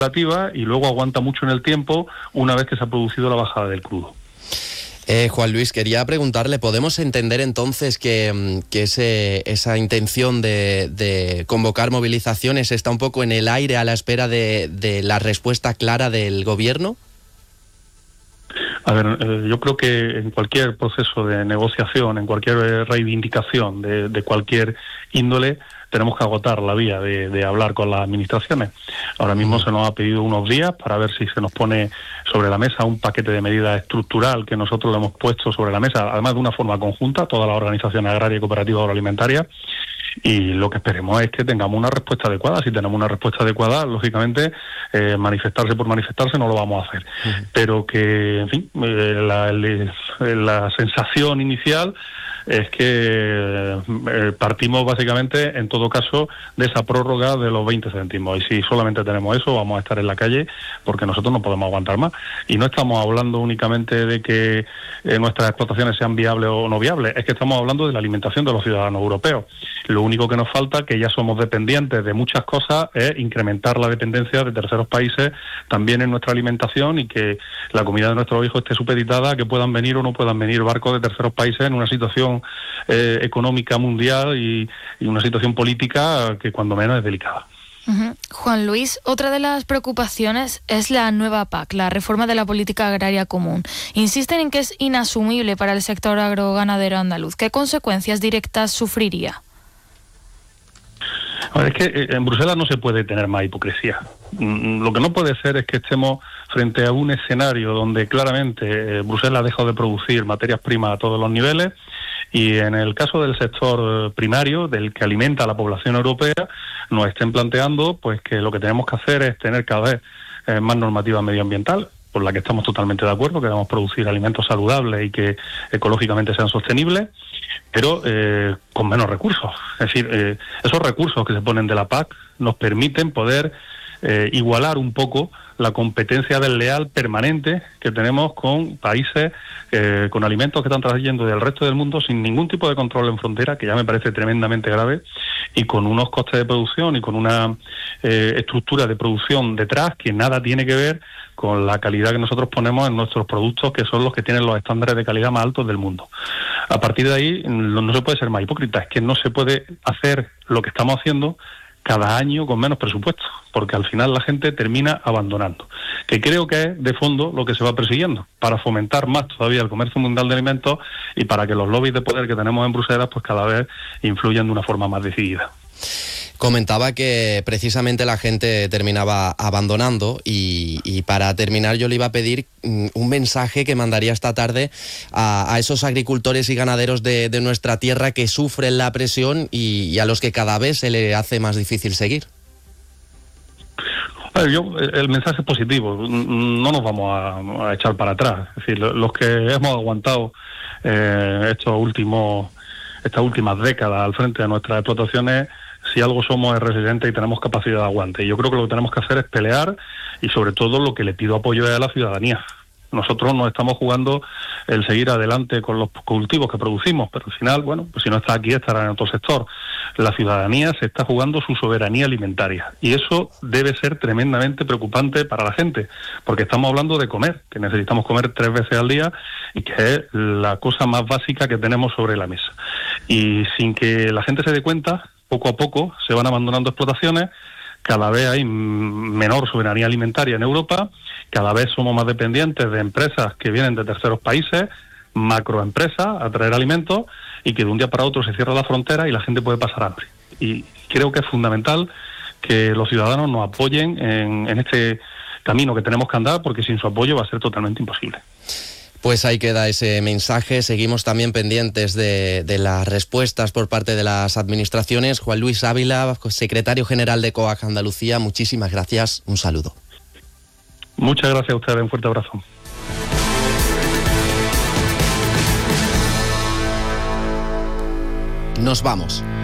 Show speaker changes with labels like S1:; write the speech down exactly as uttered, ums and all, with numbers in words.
S1: operativa y luego aguanta mucho en el tiempo una vez que se ha producido la bajada del crudo.
S2: Eh, Juan Luis, quería preguntarle, ¿podemos entender entonces que, que ese, esa intención de, de convocar movilizaciones está un poco en el aire a la espera de, de la respuesta clara del gobierno?
S1: A ver, eh, yo creo que en cualquier proceso de negociación, en cualquier reivindicación de, de cualquier índole, tenemos que agotar la vía de, de hablar con las administraciones. Ahora mismo se nos ha pedido unos días para ver si se nos pone sobre la mesa un paquete de medidas estructural que nosotros lo hemos puesto sobre la mesa, además de una forma conjunta, todas las organizaciones agrarias y cooperativas agroalimentarias, y lo que esperemos es que tengamos una respuesta adecuada. Si tenemos una respuesta adecuada, lógicamente, eh, manifestarse por manifestarse no lo vamos a hacer. Uh-huh. Pero que, en fin, eh, la, la sensación inicial es que eh, partimos básicamente, en todo caso, de esa prórroga de los veinte céntimos. Y si solamente tenemos eso, vamos a estar en la calle porque nosotros no podemos aguantar más. Y no estamos hablando únicamente de que eh, nuestras explotaciones sean viables o no viables, es que estamos hablando de la alimentación de los ciudadanos europeos. Lo único que nos falta, que ya somos dependientes de muchas cosas, es incrementar la dependencia de terceros países también en nuestra alimentación y que la comida de nuestros hijos esté supeditada a que puedan venir o no puedan venir barcos de terceros países en una situación Eh, económica mundial y, y una situación política que cuando menos es delicada.
S3: Uh-huh. Juan Luis, otra de las preocupaciones es la nueva P A C, la reforma de la política agraria común. Insisten en que es inasumible para el sector agroganadero andaluz. ¿Qué consecuencias directas sufriría?
S1: A ver, es que en Bruselas no se puede tener más hipocresía. Lo que no puede ser es que estemos frente a un escenario donde claramente Bruselas ha dejado de producir materias primas a todos los niveles, y en el caso del sector primario, del que alimenta a la población europea, nos estén planteando pues que lo que tenemos que hacer es tener cada vez eh, más normativa medioambiental, por la que estamos totalmente de acuerdo, que debemos producir alimentos saludables y que ecológicamente sean sostenibles, pero eh, con menos recursos. Es decir, eh, esos recursos que se ponen de la P A C nos permiten poder eh, igualar un poco la competencia desleal permanente que tenemos con países eh, con alimentos que están trayendo del resto del mundo sin ningún tipo de control en frontera, que ya me parece tremendamente grave, y con unos costes de producción y con una eh, estructura de producción detrás que nada tiene que ver con la calidad que nosotros ponemos en nuestros productos, que son los que tienen los estándares de calidad más altos del mundo. A partir de ahí no, no se puede ser más hipócrita, es que no se puede hacer lo que estamos haciendo cada año con menos presupuesto, porque al final la gente termina abandonando, que creo que es de fondo lo que se va persiguiendo, para fomentar más todavía el comercio mundial de alimentos y para que los lobbies de poder que tenemos en Bruselas pues cada vez influyan de una forma más decidida.
S2: Comentaba que precisamente la gente terminaba abandonando y, y para terminar yo le iba a pedir un mensaje que mandaría esta tarde a, a esos agricultores y ganaderos de, de nuestra tierra que sufren la presión y, y a los que cada vez se le hace más difícil seguir.
S1: A ver, yo, el mensaje es positivo, no nos vamos a, a echar para atrás. Es decir, los que hemos aguantado eh, estos últimos, estas últimas décadas al frente de nuestras explotaciones, si algo somos es resilientes y tenemos capacidad de aguante. Y yo creo que lo que tenemos que hacer es pelear, y sobre todo lo que le pido apoyo es a la ciudadanía. Nosotros nos estamos jugando el seguir adelante con los cultivos que producimos, pero al final, bueno, pues si no está aquí, estará en otro sector. La ciudadanía se está jugando su soberanía alimentaria, y eso debe ser tremendamente preocupante para la gente, porque estamos hablando de comer, que necesitamos comer tres veces al día, y que es la cosa más básica que tenemos sobre la mesa. Y sin que la gente se dé cuenta, poco a poco se van abandonando explotaciones, cada vez hay menor soberanía alimentaria en Europa, cada vez somos más dependientes de empresas que vienen de terceros países, macroempresas, a traer alimentos, y que de un día para otro se cierra la frontera y la gente puede pasar hambre. Y creo que es fundamental que los ciudadanos nos apoyen en, en este camino que tenemos que andar, porque sin su apoyo va a ser totalmente imposible.
S2: Pues ahí queda ese mensaje. Seguimos también pendientes de, de las respuestas por parte de las administraciones. Juan Luis Ávila, secretario general de COAG Andalucía, muchísimas gracias. Un saludo.
S1: Muchas gracias a ustedes. Un fuerte abrazo.
S2: Nos vamos.